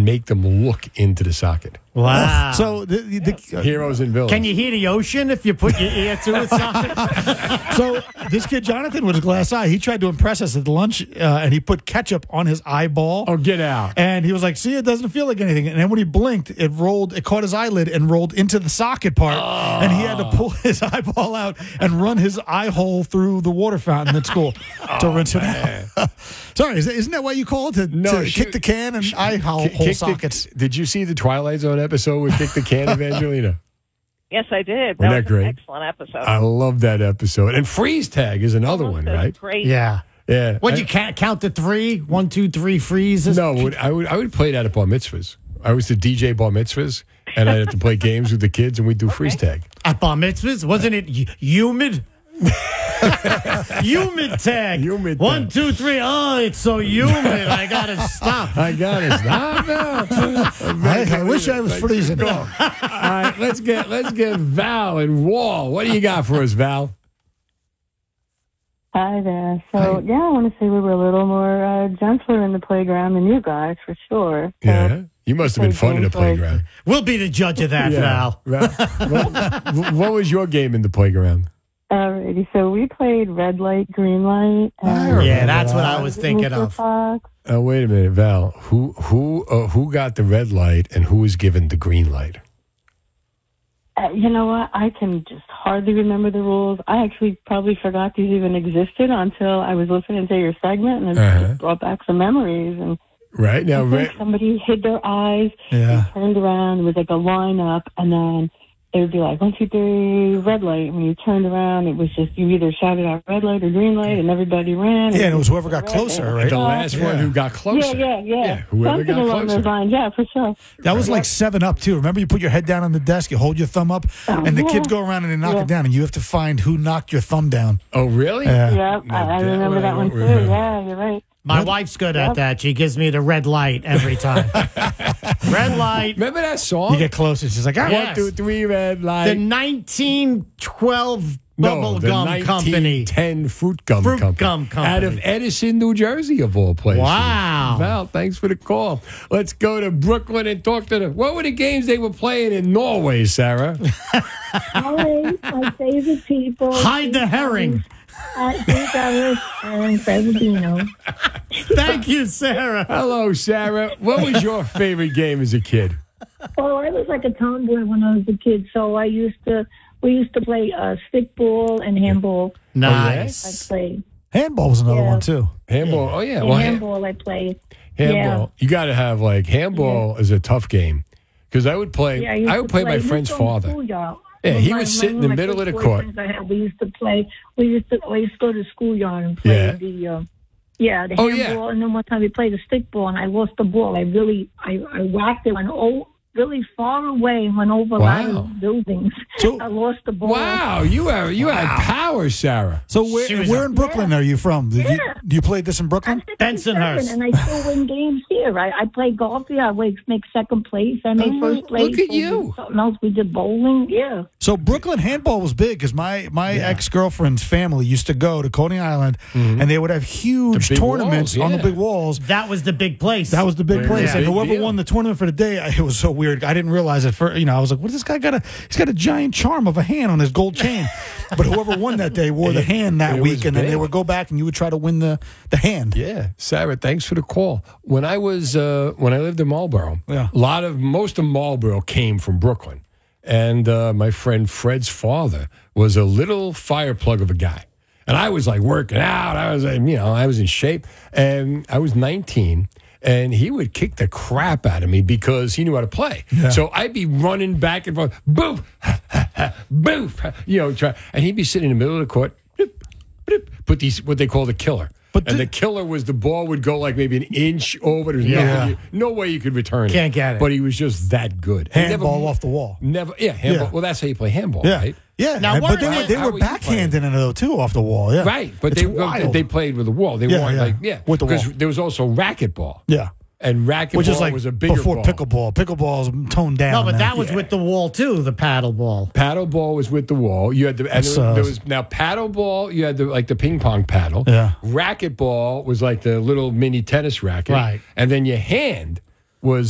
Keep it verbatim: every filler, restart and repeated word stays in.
make them look into the socket. Wow. So the, the, the, Heroes and villains. Can you hear the ocean if you put your ear to it? Something? so this kid Jonathan with his glass eye, he tried to impress us at lunch, uh, and he put ketchup on his eyeball. Oh, get out! And he was like, "See, it doesn't feel like anything." And then when he blinked, it rolled, it caught his eyelid and rolled into the socket part, oh. and he had to pull his eyeball out and run his eye hole through the water fountain at school to oh, rinse man. it out. Sorry, isn't that what you call it? To, no, to she, kick the can and she, eye hole, hole sockets. The, did you see the Twilight Zone episode with Kick the Can, Evangelina? Yes, I did. That Wasn't that was great? An excellent episode. I love that episode. And Freeze Tag is another Oh, one, that's right? Great. Yeah. Yeah. Would I, you count, count to three? One, two, three, freezes? No, would, I would I would play that at bar mitzvahs. I was the D J bar mitzvahs, and I'd have to play games with the kids, and we'd do okay. Freeze Tag. At bar mitzvahs? Wasn't it y- humid? Humid tag. Humid One, tag. two, three. Oh, it's so humid. I gotta stop. I gotta stop now. I, I wish I was freezing. All right, let's get let's get Val and Wall. What do you got for us, Val? Hi there. So, Hi. yeah, I want to say we were a little more uh, gentler in the playground than you guys, for sure. So, Yeah, you must have been fun in the playground. We'll be the judge of that, Yeah. Val. Val, what, what was your game in the playground? Alrighty, so we played red light, green light. And Yeah, that's what I was thinking Mister of. Fox. Oh, wait a minute, Val. Who who uh, who got the red light and who was given the green light? Uh, you know what? I can just hardly remember the rules. I actually probably forgot these even existed until I was listening to your segment, and it Uh-huh. just brought back some memories. And Right now, I think red, somebody hid their eyes, Yeah. and turned around, it was like a lineup, and then it would be like, one, two, three, red light. When you turned around, it was just, you either shouted out red light or green light, and everybody ran. Yeah, and it was whoever got closer, right? the last Yeah. one who got Yeah, closer. yeah, yeah. whoever Something got along those closer. lines. Yeah, for sure. That was like seven up too. Remember, you put your head down on the desk, you hold your thumb up, Oh, and the yeah. kids go around and they knock Yeah. it down, and you have to find who knocked your thumb down. Oh, really? Yeah. Yeah, I, I that remember one I that one don't too. remember. Yeah, you're right. My wife's good at Yep. that. She gives me the red light every time. Red light. Remember that song? You get closer, she's like, ah, Yeah. One, two, three, red light. The nineteen twelve Bubble no, the Gum Company. nineteen ten Fruit Gum Fruit Company. Gum Company. Out of Edison, New Jersey, of all places. Wow. Val, thanks for the call. Let's go to Brooklyn and talk to them. What were the games they were playing in Norway, Sarah? Always my favorite people. Hide the herring. Uh, Steve Ellis and Fredino. Thank you, Sarah. Hello, Sarah. What was your favorite game as a kid? Well, I was like a tomboy when I was a kid, so I used to. We used to play uh, stickball and handball. I Nice. played. handball was another Yeah. one too. Handball. Oh, yeah. And Well, hand- handball, I played. handball. You got to have, like, handball is a tough game. Because I would play, Yeah, I, used I would to play my We used friend's to go to father. schoolyard. Yeah, With he my- would my- sit in the my middle of the good court. boyfriends I had, we used to play. We used to. We used to go to schoolyard and play Yeah. the. Uh, yeah, the Oh, yeah. handball, and then one time we played the stickball, and I lost the ball. I really, I, I whacked it, went oh, really far away, and went over a lot Wow. of buildings. So- I lost the ball. Wow, you have you had power, Sarah. So where, She was where a- in Brooklyn are you from? Did you, Yeah. you played this in I'm Brooklyn? sixty-seven, Bensonhurst. and I still win games here. I, I play golf here. I make make second place. I made Oh, first place. look at We you. did Something else. We did bowling. Yeah. So Brooklyn handball was big because my, my ex-girlfriend's family used to go to Coney Island, and they would have huge The big tournaments walls, on the yeah. big walls. That was the big place. That was the big Yeah, place, yeah. and Big whoever deal. won the tournament for the day, I- it was so weird. I didn't realize it. For you know, I was like, "What? This guy got a? He's got a giant charm of a hand on his gold chain." But whoever won that day wore the hand that It week, was and then they big. would go back, and you would try to win the the hand. Yeah, Sarah, thanks for the call. When I was uh, when I lived in Marlboro, Yeah. a lot of most of Marlboro came from Brooklyn, and uh, my friend Fred's father was a little fire plug of a guy, and I was like working out. I was, uh, you know, I was in shape, and I was nineteen. And he would kick the crap out of me because he knew how to play. So I'd be running back and forth, boop, boop, you know, try, and he'd be sitting in the middle of the court, bloop, bloop, put these what they call the killer. But and the- the killer was the ball would go like maybe an inch over. There's Yeah. nothing you- no way you could return it. Can't get it. But he was just that good. He Handball never- off the wall. Never, yeah, handball. Yeah. Well, that's how you play handball, Yeah, right? yeah. Now, and- what but they are were they- they how were were you playing? backhanding it though too off the wall. Yeah, Right, but It's they wild. they played with the wall. They Yeah, weren't yeah. like yeah, With the because wall. there was also racquetball. yeah. And racquetball Which is like was a bigger before ball. pickleball. Pickleball is toned down. No, but now. that was with the wall too. The paddle ball. Paddle ball was with the wall. You had the and there, That's, uh, there was now paddle ball. You had the like the ping pong paddle. Yeah. Racquetball was like the little mini tennis racket. Right. And then your hand was